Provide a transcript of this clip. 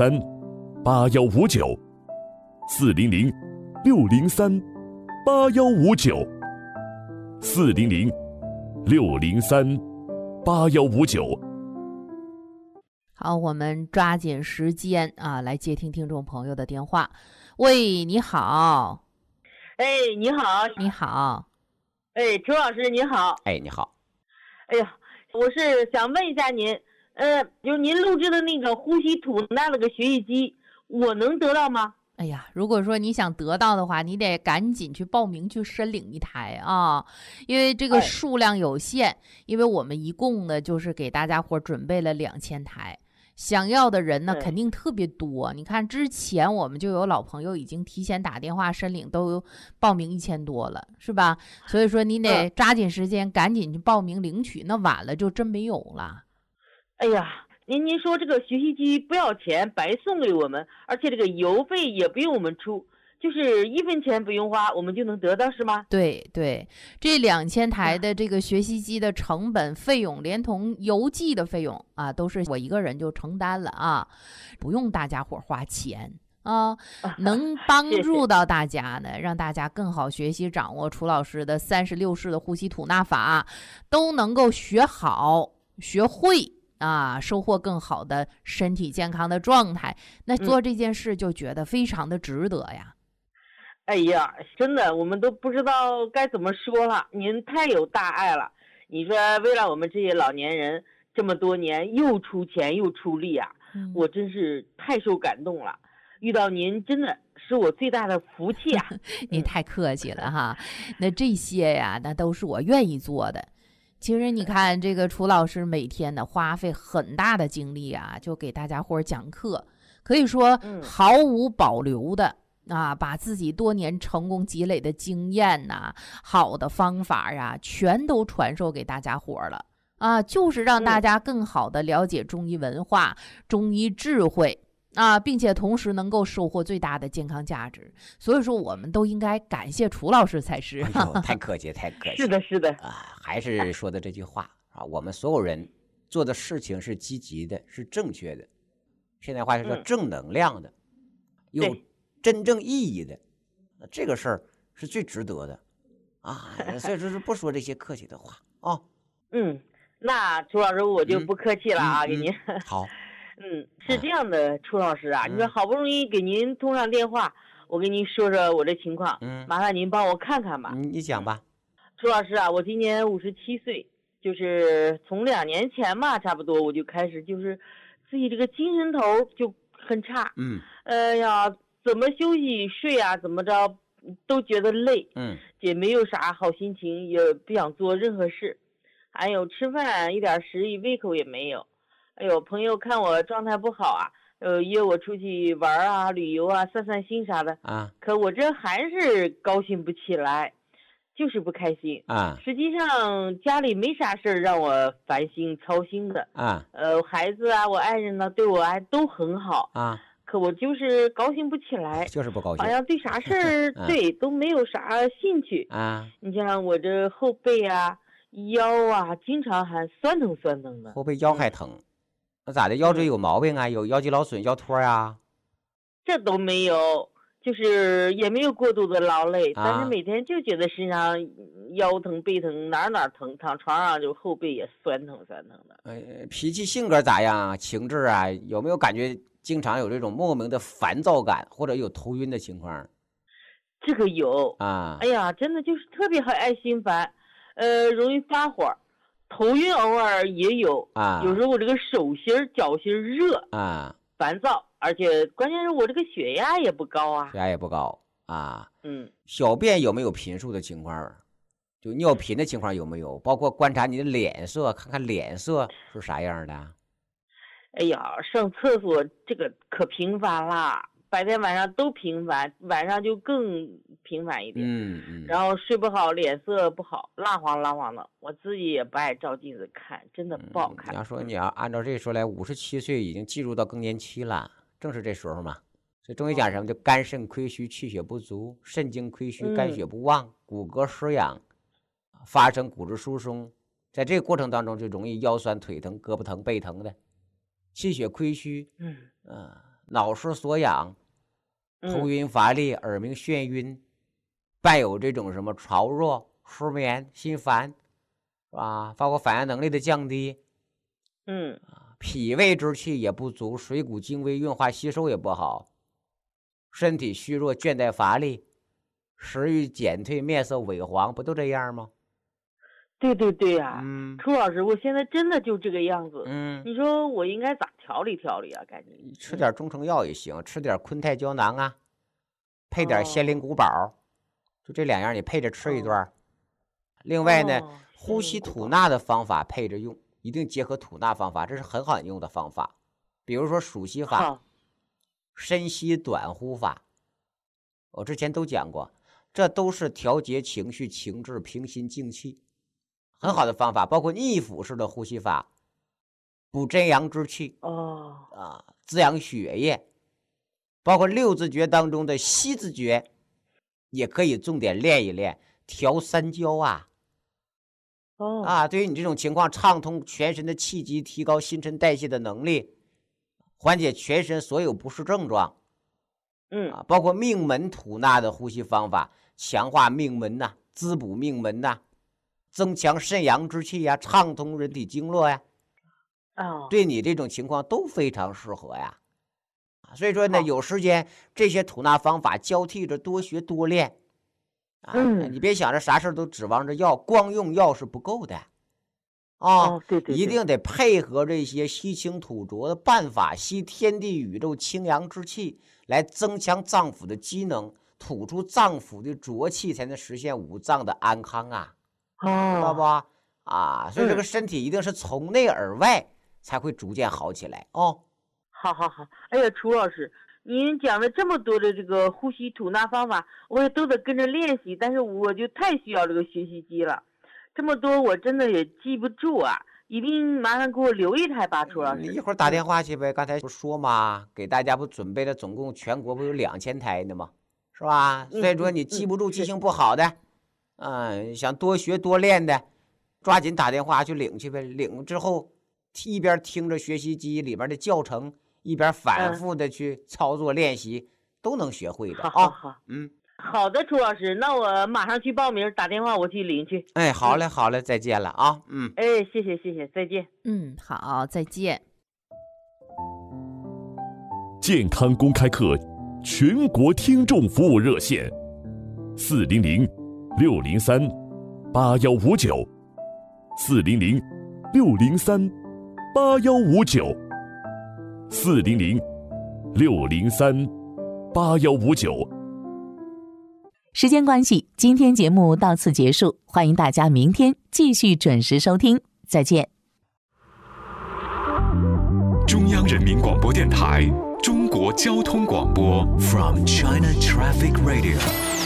400-603-8159，400-603-8159。 好，我们抓紧时间啊，来接听听众朋友的电话。喂，你好。 哎，你好。 你好。 哎，周老师你好。 哎，你好。 哎呀，我是想问一下您，就是您录制的那个呼吸吐纳那个学习机，我能得到吗？ 哎呀，如果说你想得到的话，你得赶紧去报名去申领一台啊，因为这个数量有限，因为我们一共呢就是给大家伙准备了2000台。想要的人呢肯定特别多，你看之前我们就有老朋友已经提前打电话申领，都报名1000多了，是吧？所以说你得抓紧时间赶紧去报名领取，那晚了就真没有了。 哎呀，您说这个学习机不要钱，白送给我们，而且这个邮费也不用我们出，就是1分钱不用花，我们就能得到，是吗？ 对对，这2000台的这个学习机的成本费用，连同邮寄的费用啊，都是我一个人就承担了啊，不用大家伙花钱啊，能帮助到大家呢，让大家更好学习掌握楚老师的36式的呼吸吐纳法，都能够学好学会啊，收获更好的身体健康的状态，那做这件事就觉得非常的值得呀。 哎呀，真的，我们都不知道该怎么说了。您太有大爱了，你说为了我们这些老年人，这么多年又出钱又出力啊，我真是太受感动了。遇到您真的是我最大的福气啊！ 你太客气了哈，那这些呀，那都是我愿意做的。其实你看，这个楚老师每天呢花费很大的精力啊，就给大家伙讲课，可以说毫无保留的。把自己多年成功积累的经验呐，好的方法呀，全都传授给大家伙了啊，就是让大家更好的了解中医文化、中医智慧啊，并且同时能够收获最大的健康价值。所以说，我们都应该感谢楚老师才是。 哎呦，太客气，太客气。 是的，是的啊，还是说的这句话啊，我们所有人做的事情是积极的，是正确的。现在话是说正能量的，有真正意义的，这个事儿是最值得的啊！所以说是不说这些客气的话啊。 那楚老师我就不客气了啊，给您。 好。 是这样的，楚老师啊，你说好不容易给您通上电话，我跟您说说我这情况，麻烦您帮我看看吧。 你讲吧。 楚老师啊，我今年57岁，就是从2年前嘛，差不多我就开始就是自己这个精神头就很差。怎么休息睡啊，怎么着都觉得累，也没有啥好心情，也不想做任何事，还有吃饭一点食欲胃口也没有。哎呦，朋友看我状态不好啊，约我出去玩啊、旅游啊、散散心啥的啊，可我这还是高兴不起来，就是不开心啊。实际上家里没啥事儿让我烦心操心的啊，孩子啊，我爱人呢，对我都很好啊。可我就是高兴不起来， 就是不高兴， 好像对啥事儿都没有啥兴趣啊。你像我这后背啊、腰啊，经常还酸疼酸疼的。 后背腰还疼，那咋的？腰椎有毛病啊？有腰肌劳损、腰托啊？ 这都没有，就是也没有过度的劳累，但是每天就觉得身上腰疼、背疼，哪疼，躺床上就后背也酸疼酸疼的。 脾气性格咋样？情志啊，有没有感觉？经常有这种莫名的烦躁感，或者有头晕的情况。 这个有啊，哎呀，真的就是特别爱心烦，容易发火，头晕偶尔也有啊。有时候我这个手心、脚心热啊，烦躁，而且关键是我这个血压也不高啊。 血压也不高啊。小便有没有频数的情况？就尿频的情况有没有？包括观察你的脸色，看看脸色是啥样的。 哎呀，上厕所这个可频繁啦，白天晚上都频繁，晚上就更频繁一点。然后睡不好，脸色不好，蜡黄的，我自己也不爱照镜子看，真的不好看。 你要说你要按照这说来，57岁已经进入到更年期了，正是这时候嘛。所以中医讲什么？就肝肾亏虚，气血不足，肾精亏虚，肝血不旺，骨骼失养，发生骨质疏松，在这个过程当中就容易腰酸腿疼、胳膊疼、背疼的。气血亏虚， 脑失所养，头晕乏力，耳鸣眩晕，伴有这种什么潮弱、失眠、心烦，是吧？包括反应能力的降低，脾胃之气也不足，水谷精微，运化吸收也不好，身体虚弱、倦怠乏力，食欲减退、面色萎黄，不都这样吗？ 对对对呀，楚老师，我现在真的就这个样子。你说我应该咋调理调理啊？感觉吃点中成药也行，吃点坤泰胶囊啊，配点仙灵骨宝，就这2样你配着吃一段。另外呢，呼吸吐纳的方法配着用，一定结合吐纳方法，这是很好用的方法。比如说数息法、深吸短呼法，我之前都讲过，这都是调节情绪、情志、平心静气很好的方法。包括逆腹式的呼吸法，补真阳之气，滋养血液。包括6字诀当中的吸字诀，也可以重点练一练，调三焦啊。对于你这种情况，畅通全身的气机，提高新陈代谢的能力，缓解全身所有不适症状。包括命门吐纳的呼吸方法，强化命门呐，滋补命门呐，增强肾阳之气呀，畅通人体经络呀。对你这种情况都非常适合呀。所以说呢，有时间这些吐纳方法交替着多学多练。你别想着啥事都指望着药，光用药是不够的对， 一定得配合这些吸清吐浊的办法，吸天地宇宙清阳之气，来增强脏腑的机能，吐出脏腑的浊气，才能实现五脏的安康啊，知道不？所以这个身体一定是从内而外才会逐渐好起来好。 哎呀，楚老师，您讲了这么多的这个呼吸吐纳方法，我也都得跟着练习，但是我就太需要这个学习机了，这么多我真的也记不住啊，一定麻烦给我留一台吧，楚老师。 你一会儿打电话去呗，刚才不说嘛，给大家不准备了，总共全国不有2000台呢吗？是吧？所以说你记不住、记性不好的，想多学多练的，抓紧打电话去领去呗。领之后，一边听着学习机里面的教程，一边反复的去操作练习，都能学会的好的，楚老师，那我马上去报名，打电话我去领去。 好嘞，好嘞，再见了啊。 谢谢，再见。 好，再见。 健康公开课全国听众服务热线：400-603-8159 400-603-8159 400-603-8159。 时间关系，今天节目到此结束，欢迎大家明天继续准时收听，再见。 中央人民广播电台中国交通广播 From China Traffic Radio